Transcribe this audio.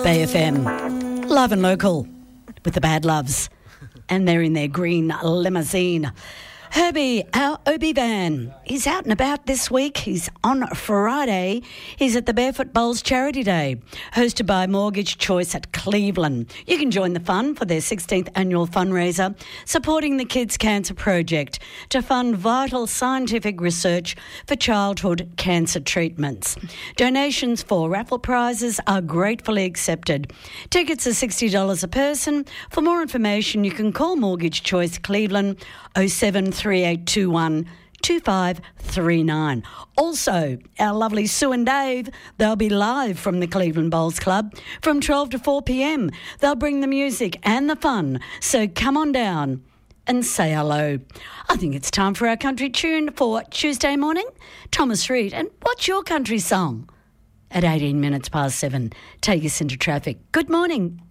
Bay FM, live and local with the Bad Loves, and they're in their green limousine. Herbie, our Obi van, he's out and about this week. He's on Friday. He's at the Barefoot Bowls Charity Day, hosted by Mortgage Choice at Cleveland. You can join the fun for their 16th annual fundraiser, supporting the Kids Cancer Project to fund vital scientific research for childhood cancer treatments. Donations for raffle prizes are gratefully accepted. Tickets are $60 a person. For more information, you can call Mortgage Choice Cleveland 073821 2539. Also, our lovely Sue and Dave, they'll be live from the Cleveland Bowls Club from 12 to 4 p.m. They'll bring the music and the fun, so come on down and say hello. I think it's time for our country tune for Tuesday morning. Thomas Reid, and what's your country song? At 18 minutes past 7, take us into traffic. Good morning.